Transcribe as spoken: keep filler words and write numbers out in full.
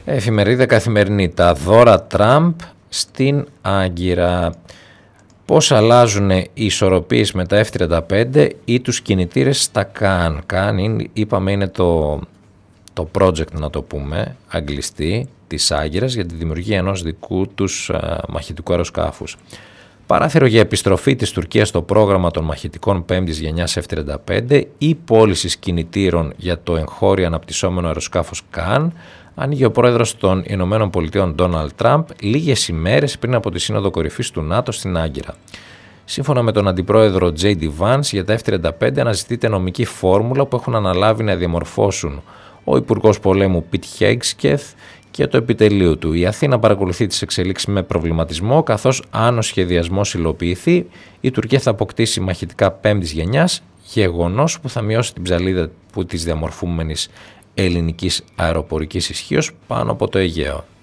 Εφημερίδα Καθημερινή. Τα δώρα Τραμπ στην Άγκυρα. Πώς αλλάζουν οι ισορροπίες με τα εφ τριάντα πέντε ή τους κινητήρες στα Καν. Καν είναι, είπαμε, είναι το, το project, να το πούμε, αγγλιστή της Άγκυρας για τη δημιουργία ενός δικού τους α, μαχητικού αεροσκάφους. Παράθυρο για επιστροφή της Τουρκίας στο πρόγραμμα των μαχητικών πέμπτης γενιάς εφ τριάντα πέντε ή πώλησης κινητήρων για το εγχώριο αναπτυσσόμενο αεροσκάφος Καν, άνοιγε ο πρόεδρος των Ηνωμένων Πολιτειών Ντόναλντ Τραμπ λίγες ημέρες πριν από τη Σύνοδο Κορυφής του ΝΑΤΟ στην Άγκυρα. Σύμφωνα με τον αντιπρόεδρο τζέι ντι Vance, για τα εφ τριάντα πέντε αναζητείται νομική φόρμουλα που έχουν αναλάβει να διαμορφώσουν ο Υπουργός Πολέμου Πιτ Χέγκσκεθ και το επιτελείο του. Η Αθήνα παρακολουθεί τις εξελίξεις με προβληματισμό, καθώς αν ο σχεδιασμός υλοποιηθεί, η Τουρκία θα αποκτήσει μαχητικά πέμπτης γενιάς, γεγονός που θα μειώσει την ψαλίδα που της διαμορφούμενης ελληνικής αεροπορικής ισχύως πάνω από το Αιγαίο.